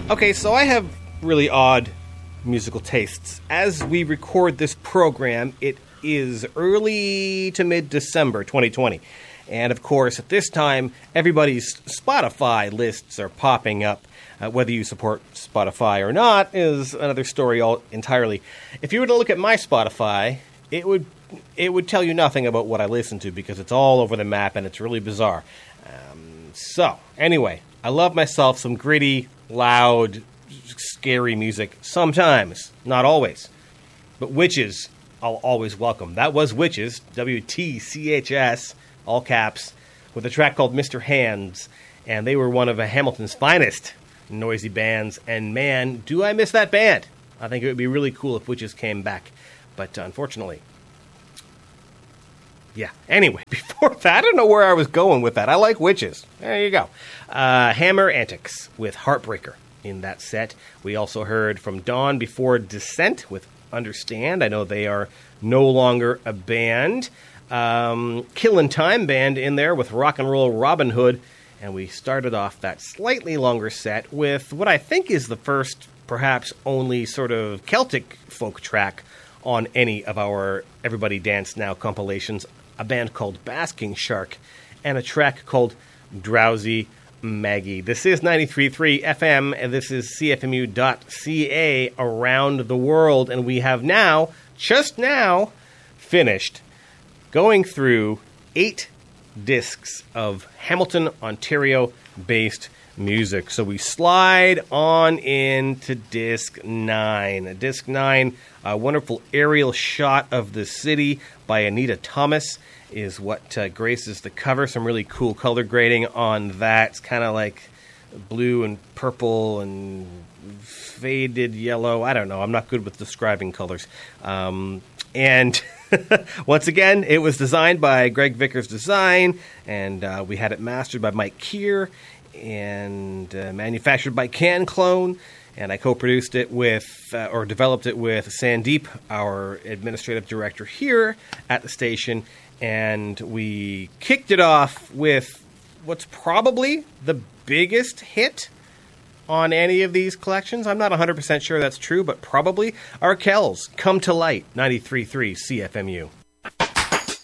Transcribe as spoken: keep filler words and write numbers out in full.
Okay, so I have really odd musical tastes. As we record this program, it is early to mid-December twenty twenty. And of course, at this time, everybody's Spotify lists are popping up. Uh, whether you support Spotify or not is another story all entirely. If you were to look at my Spotify, it would it would tell you nothing about what I listen to because it's all over the map and it's really bizarre. Um, so, anyway, I love myself some gritty, loud, scary music sometimes, not always. But Witches, I'll always welcome. That was Witches, W T C H S, all caps, with a track called Mister Hands, and they were one of Hamilton's finest noisy bands, and man, do I miss that band. I think it would be really cool if Witches came back, but uh, unfortunately, yeah. Anyway, before that, I don't know where I was going with that. I like Witches. There you go. Uh, Hammer Antics with Heartbreaker in that set. We also heard from Dawn Before Descent with Understand. I know they are no longer a band. Um, Killin' Time Band in there with Rock and Roll Robin Hood. And we started off that slightly longer set with what I think is the first, perhaps only sort of Celtic folk track on any of our Everybody Dance Now compilations, a band called Basking Shark, and a track called Drowsy Maggie. This is ninety-three point three F M, and this is C F M U dot C A around the world, and we have now, just now, finished going through eight discs of Hamilton, Ontario-based music. So we slide on into disc nine. Disc nine, a wonderful aerial shot of the city by Anita Thomas is what uh, graces the cover. Some really cool color grading on that. It's kind of like blue and purple and faded yellow. I don't know. I'm not good with describing colors. Um, and once again, it was designed by Greg Vickers Design, and uh, we had it mastered by Mike Keir and uh, manufactured by Can Clone. And I co-produced it with, uh, or developed it with Sandeep, our administrative director here at the station. And we kicked it off with what's probably the biggest hit on any of these collections. I'm not one hundred percent sure that's true, but probably. Arkells, Come to Light, ninety-three point three C F M U.